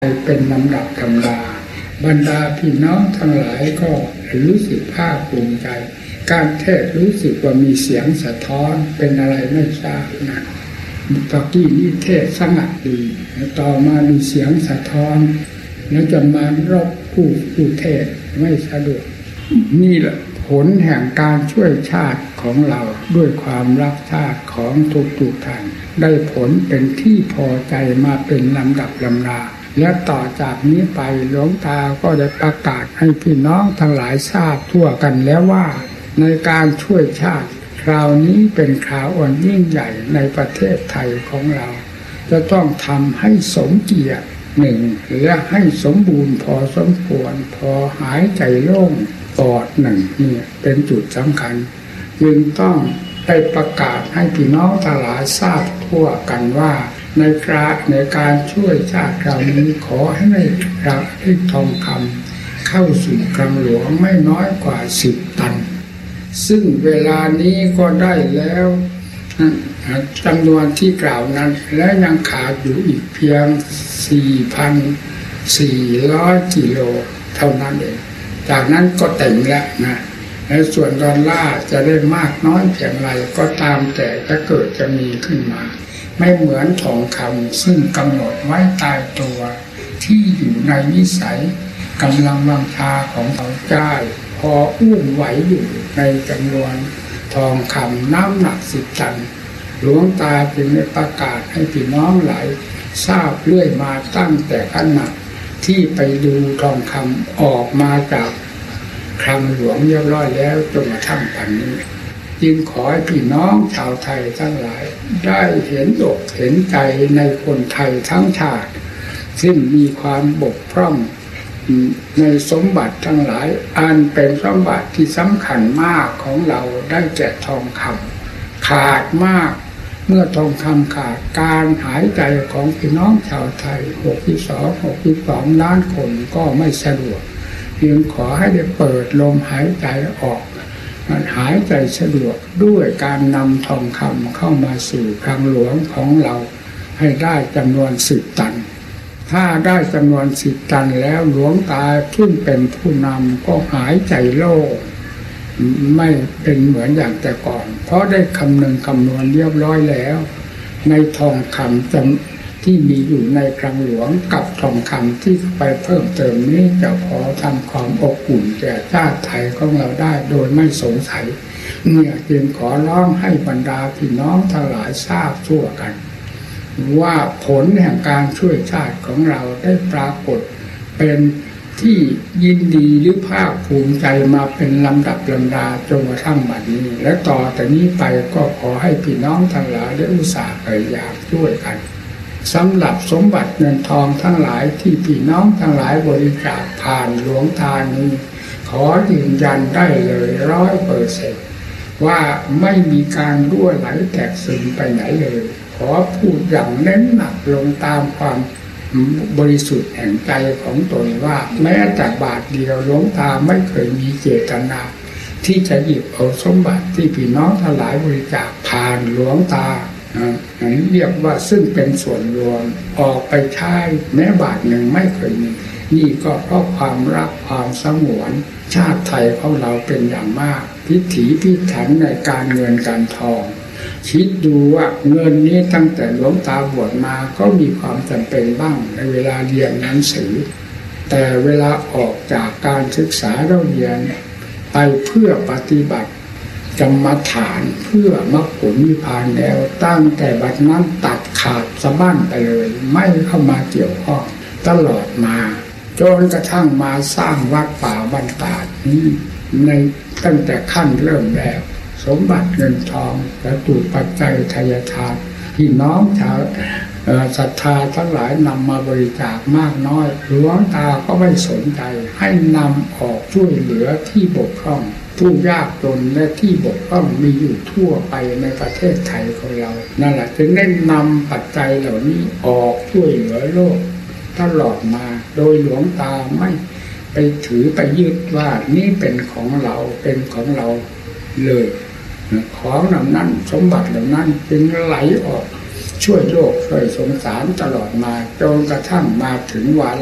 เป็นลำดับธรรมดาบรรดาพี่น้องทั้งหลายก็รู้สึกภาคภูมิใจการเทศรู้สึกว่ามีเสียงสะท้อนเป็นอะไรไม่ทราบนะตะกี้นี้เทศสงัดดีต่อมามีเสียงสะท้อนแล้วจะมารบผู้เทศไม่สะดวกนี่แหละผลแห่งการช่วยชาติของเราด้วยความรักชาติของทุกท่านได้ผลเป็นที่พอใจมาเป็นลำดับลำดาและต่อจากนี้ไปหลวงตาก็ได้ประกาศให้พี่น้องทั้งหลายทราบทั่วกันแล้วว่าในการช่วยชาติคราวนี้เป็นคราวอันยิ่งใหญ่ในประเทศไทยของเราจะต้องทำให้สมเกียรติหนึ่งและให้สมบูรณ์พอสมควรพอหายใจโล่งปอดหนึ่งนี่เป็นจุดสำคัญจึงต้องได้ประกาศให้พี่น้องทั้งหลายทราบทั่วกันว่าในการช่วยชาติคราวนี้ขอให้ได้รับทองคำเข้าสู่คลังหลวงไม่น้อยกว่า10 ตันซึ่งเวลานี้ก็ได้แล้วจำนวนที่กล่าวนั้นและยังขาดอยู่อีกเพียง 4,400 กิโลเท่านั้นเองจากนั้นก็เต็มแล้วนะในส่วนดอลลาร์จะได้มากน้อยเพียงไรก็ตามแต่จะมีขึ้นมาไม่เหมือนทองคำซึ่งกำหนดไว้ตายตัวที่อยู่ในวิสัยกำลังวังชาของเขาได้พออุ้มไหวอยู่ในจำนวนทองคำน้ำหนัก10 ตันหลวงตาจึงได้ประกาศให้พี่น้องหลายทราบเรื่อยมาตั้งแต่ขณะที่ไปดูทองคำออกมาจากคลังหลวงเรียบร้อยแล้วจนกระทั่งปัจจุบันนี้จึงขอให้พี่น้องชาวไทยทั้งหลายได้เห็นอกเห็นใจในคนไทยทั้งชาติซึ่งมีความบกพร่องในสมบัติทั้งหลายอันเป็นสมบัติที่สำคัญมากของเราได้แก่ทองคำขาดมากเมื่อทองคำขาดการหายใจของพี่น้องชาวไทย62 ล้านคนก็ไม่สะดวกจึงขอให้ได้เปิดลมหายใจออกหายใจสะดวกด้วยการนำทองคำเข้ามาสู่คลังหลวงของเราให้ได้จำนวน10 ตันถ้าได้จำนวน10 ตันแล้วหลวงตาขึ้นเป็นผู้นำก็หายใจโล่งไม่เป็นเหมือนอย่างแต่ก่อนเพราะได้คำนวณเรียบร้อยแล้วในทองคำที่มีอยู่ในคลังหลวงกับทองคำที่ไปเพิ่มเติมนี้จะพอทำความอบอุ่นแก่ชาติไทยของเราได้โดยไม่สงสัยเนี่ยจึงขอร้องให้บรรดาพี่น้องทั้งหลายทราบทั่วกันว่าผลแห่งการช่วยชาติของเราได้ปรากฏเป็นที่ยินดีหรือภาคภูมิใจมาเป็นลำดับลำดาจนกระทั่งบัดนี้และต่อแต่นี้ไปก็ขอให้พี่น้องทั้งหลายได้อุตส่าห์พยายามช่วยกันสำหรับสมบัติเงินทองทั้งหลายที่พี่น้องทั้งหลายบริจาคผ่านหลวงตานี้ขอยืนยันได้เลย 100% ว่าไม่มีการรั่วไหลแตกซึมไปไหนเลยขอพูดอย่างเน้นหนักลงตามความบริสุทธิ์แห่งใจของตนว่าแม้แต่บาทเดียวหลวงตาไม่เคยมีเจตนาที่จะหยิบเอาสมบัติที่พี่น้องทั้งหลายบริจาคผ่านหลวงตาเรียกว่าซึ่งเป็นส่วนรวมออกไปใช้แม้บาทหนึ่งไม่เคยมีนี่ก็เพราะความรักความสงวนชาติไทยของเราเป็นอย่างมากพิถีพิถันในการเงินการทองคิดดูว่าเงินนี้ตั้งแต่หลวงตาบวชมาก็มีความจำเป็นบ้างในเวลาเรียนหนังสือแต่เวลาออกจากการศึกษาเราเรียนไปเพื่อปฏิบัติกรรมฐานเพื่อมรรคผลนิพพานแล้วตั้งแต่บัดนั้นตัดขาดสะบั้นไปเลยไม่เข้ามาเกี่ยวข้องตลอดมาจนกระทั่งมาสร้างวัดป่าบ้านตาดนี้ในตั้งแต่ขั้นเริ่มแรกสมบัติเงินทองและตุปัจจัยทายทานพี่น้องชาวศรัทธาทั้งหลายนำมาบริจาคมากน้อยหลวงตาก็ไม่สนใจให้นำออกช่วยเหลือที่บกพร่องผู้ยากจนและที่บกพร่องมีอยู่ทั่วไปในประเทศไทยของเรานั่นแหละจึงได้นำปัจจัยเหล่านี้ออกช่วยเหลือโลกตลอดมาโดยหลวงตาไม่ไปถือไปยึดว่านี่เป็นของเราเป็นของเราเลยของเหล่านั้นสมบัติเหล่านั้นจึงไหลออกช่วยโลกช่วยสงสารตลอดมาจนกระทั่งมาถึงวาระ